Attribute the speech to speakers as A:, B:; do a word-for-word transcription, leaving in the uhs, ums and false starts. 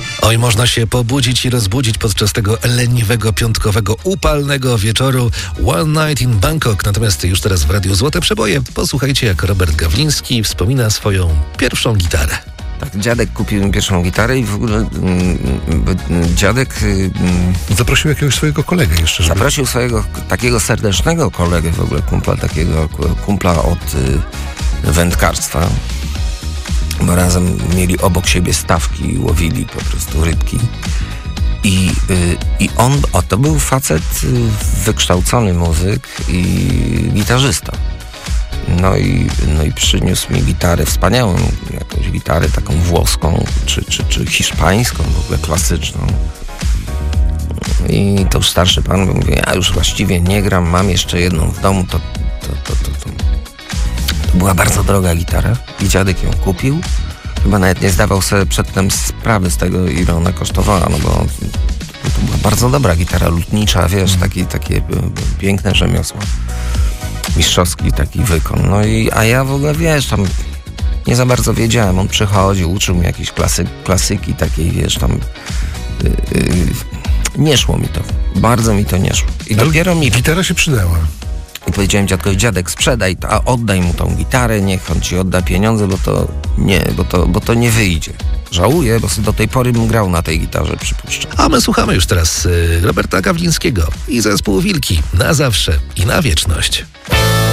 A: Oj, można się pobudzić i rozbudzić podczas tego leniwego, piątkowego, upalnego wieczoru One Night in Bangkok. Natomiast już teraz w Radiu Złote Przeboje posłuchajcie, jak Robert Gawliński wspomina swoją pierwszą gitarę.
B: Tak, dziadek kupił mi pierwszą gitarę i w ogóle mm, dziadek... Mm,
C: Zaprosił jakiegoś swojego kolegę jeszcze, żeby...
B: Zaprosił swojego takiego serdecznego kolegę, w ogóle kumpla, takiego kumpla od y, wędkarstwa, bo razem mieli obok siebie stawki i łowili po prostu rybki. I, y, i on, o to był facet y, wykształcony muzyk i gitarzysta. No i, no i przyniósł mi gitarę, wspaniałą jakąś gitarę, taką włoską, czy, czy, czy hiszpańską, w ogóle klasyczną. I to już starszy pan mówi, ja już właściwie nie gram, mam jeszcze jedną w domu, to, to, to, to, to. to była bardzo droga gitara i dziadek ją kupił. Chyba nawet nie zdawał sobie przedtem sprawy z tego, ile ona kosztowała, no bo to była bardzo dobra gitara lutnicza, wiesz, taki, takie piękne rzemiosło. Mistrzowski taki wykon. No i, a ja w ogóle, wiesz, tam nie za bardzo wiedziałem. On przychodził, uczył mnie jakieś klasy, klasyki takiej, wiesz, tam yy, yy, nie szło mi to. Bardzo mi to nie szło. I
C: Ale
B: dopiero mi...
C: Gitara się przydała.
B: I powiedziałem dziadkowi, dziadek, sprzedaj to, a oddaj mu tą gitarę, niech on ci odda pieniądze, bo to nie, bo to, bo to nie wyjdzie. Żałuję, bo do tej pory bym grał na tej gitarze, przypuszczam.
A: A my słuchamy już teraz y, Roberta Gawlińskiego i zespół Wilki na zawsze i na wieczność.